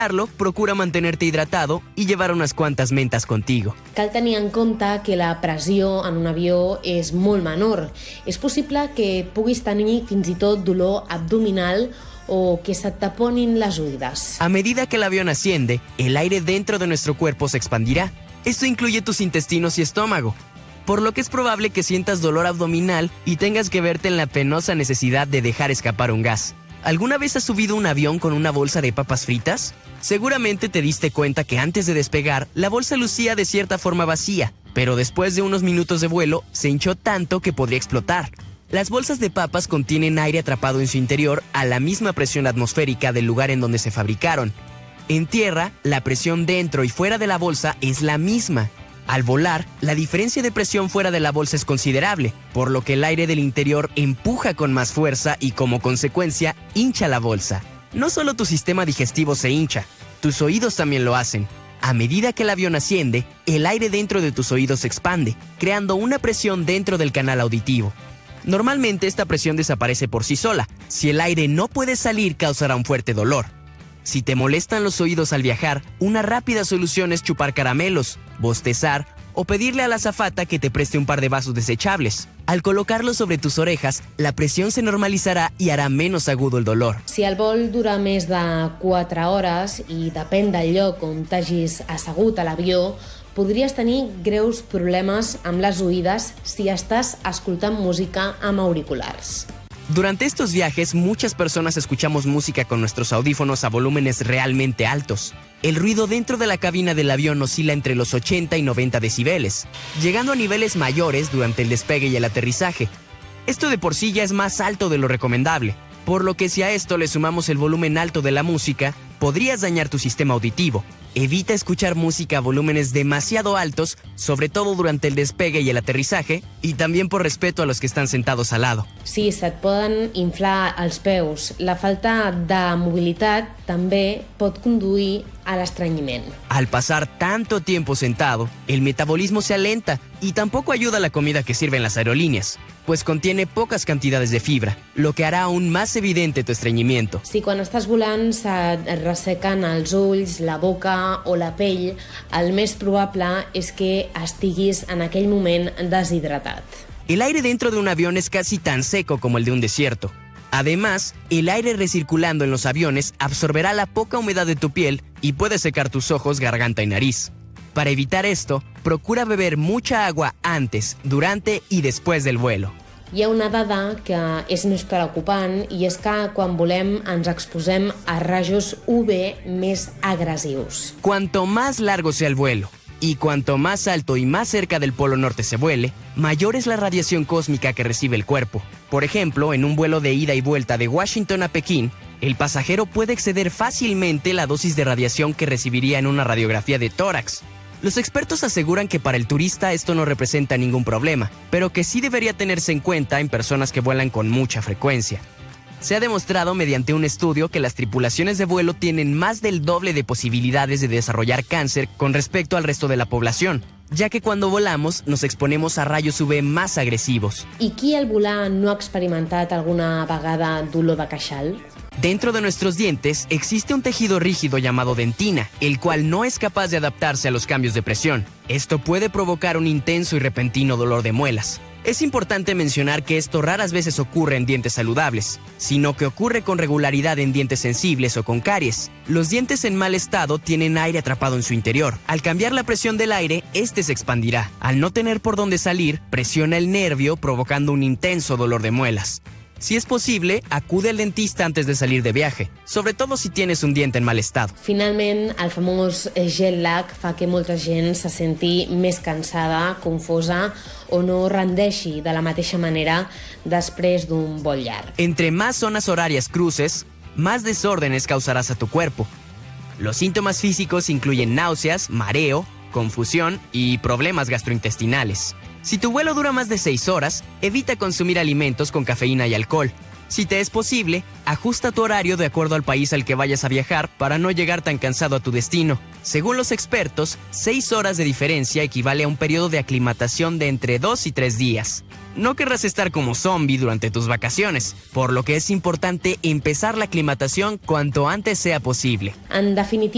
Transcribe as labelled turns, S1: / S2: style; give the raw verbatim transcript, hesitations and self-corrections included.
S1: procura mantenerte hidratado i llevar unes quantes mentes contigo.
S2: Cal tenir en compte que la pressió en un avió és molt menor. És possible que puguis tenir fins i tot dolor abdominal o que se taponin las oídas.
S1: A medida que el avión asciende, el aire dentro de nuestro cuerpo se expandirá. Esto incluye tus intestinos y estómago, por lo que es probable que sientas dolor abdominal y tengas que verte en la penosa necesidad de dejar escapar un gas. ¿Alguna vez has subido un avión con una bolsa de papas fritas? Seguramente te diste cuenta que antes de despegar, la bolsa lucía de cierta forma vacía, pero después de unos minutos de vuelo, se hinchó tanto que podría explotar. Las bolsas de papas contienen aire atrapado en su interior a la misma presión atmosférica del lugar en donde se fabricaron. En tierra, la presión dentro y fuera de la bolsa es la misma. Al volar, la diferencia de presión fuera de la bolsa es considerable, por lo que el aire del interior empuja con más fuerza y, como consecuencia, hincha la bolsa. No solo tu sistema digestivo se hincha, tus oídos también lo hacen. A medida que el avión asciende, el aire dentro de tus oídos se expande, creando una presión dentro del canal auditivo. Normalmente esta presión desaparece por sí sola. Si el aire no puede salir, causará un fuerte dolor. Si te molestan los oídos al viajar, una rápida solución es chupar caramelos, bostezar o pedirle a la azafata que te preste un par de vasos desechables. Al colocarlos sobre tus orejas, la presión se normalizarà i harà menos agudo el dolor.
S2: Si el vol dura més de quatre hores i depèn del lloc on t'hagis assegut a l'avió, podries tenir greus problemes amb les oïdes si estàs escoltant música amb auriculars.
S1: Durante estos viajes, muchas personas escuchamos música con nuestros audífonos a volúmenes realmente altos. El ruido dentro de la cabina del avión oscila entre los ochenta y noventa decibeles, llegando a niveles mayores durante el despegue y el aterrizaje. Esto de por sí ya es más alto de lo recomendable, por lo que si a esto le sumamos el volumen alto de la música, podrías dañar tu sistema auditivo. Evita escuchar música a volúmenes demasiado altos, sobre todo durante el despegue y el aterrizaje, y también por respeto a los que están sentados al lado.
S2: Sí, se't poden inflar els peus. La falta de mobilitat també pot conduir a l'estrenyiment.
S1: Al pasar tanto tiempo sentado, el metabolismo se alenta y tampoco ayuda la comida que sirven las aerolíneas, pues contiene pocas cantidades de fibra, lo que hará aún más evidente tu estreñimiento.
S2: Si quan estàs volant se't ressequen els ulls, la boca o la pell, el més probable és que estiguis en aquell moment deshidratat.
S1: El aire dentro de un avión es casi tan seco como el de un desierto. Además, el aire recirculando en los aviones absorberá la poca humedad de tu piel y puede secar tus ojos, garganta y nariz. Para evitar esto, procura beber mucha agua antes, durante y después del vuelo.
S2: Hi ha una dada que és més preocupant i és que quan volem ens exposem a rajos U V més agresius.
S1: Cuanto más largo sea el vuelo y cuanto más alto y más cerca del Polo Norte se vuele, mayor es la radiación cósmica que recibe el cuerpo. Por ejemplo, en un vuelo de ida y vuelta de Washington a Pekín, el pasajero puede exceder fácilmente la dosis de radiación que recibiría en una radiografía de tórax. Los expertos aseguran que para el turista esto no representa ningún problema, pero que sí debería tenerse en cuenta en personas que vuelan con mucha frecuencia. Se ha demostrado mediante un estudio que las tripulaciones de vuelo tienen más del doble de posibilidades de desarrollar cáncer con respecto al resto de la población, ya que cuando volamos nos exponemos a rayos U V más agresivos.
S2: I qui al volar no ha experimentat alguna vegada dolor de queixal?
S1: Dentro de nuestros dientes existe un tejido rígido llamado dentina, el cual no es capaz de adaptarse a los cambios de presión. Esto puede provocar un intenso y repentino dolor de muelas. Es importante mencionar que esto raras veces ocurre en dientes saludables, sino que ocurre con regularidad en dientes sensibles o con caries. Los dientes en mal estado tienen aire atrapado en su interior. Al cambiar la presión del aire, este se expandirá. Al no tener por dónde salir, presiona el nervio provocando un intenso dolor de muelas. Si es posible, acude al dentista antes de salir de viaje, sobre todo si tienes un diente en mal estado.
S2: Finalment, el famós jet lag fa que molta gent se senti més cansada, confosa o no rendeixi de la mateixa manera després d'un vol llarg.
S1: Entre más zonas horarias cruces, más desórdenes causarás a tu cuerpo. Los síntomas físicos incluyen náuseas, mareo, confusión y problemas gastrointestinales. Si tu vuelo dura más de seis horas, evita consumir alimentos con cafeína y alcohol. Si te es posible, ajusta tu horario de acuerdo al país al que vayas a viajar para no llegar tan cansado a tu destino. Según los expertos, seis horas de diferencia equivale a un periodo de aclimatación de entre dos y tres días. No querrás estar como zombie durante tus vacaciones, por lo que es importante empezar la aclimatación cuanto antes sea posible.
S2: En definitiva,